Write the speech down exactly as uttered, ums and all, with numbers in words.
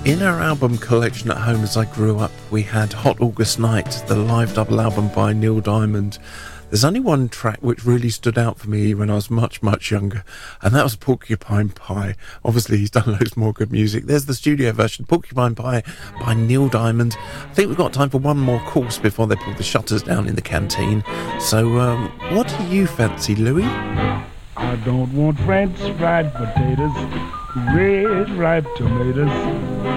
In our album collection at home as I grew up, we had Hot August Night, the live double album by Neil Diamond. There's only one track which really stood out for me when I was much, much younger, and that was Porcupine Pie. Obviously, he's done loads more good music. There's the studio version, Porcupine Pie by Neil Diamond. I think we've got time for one more course before they pull the shutters down in the canteen. So, um, what do you fancy, Louis? I don't want French fried potatoes, red ripe tomatoes,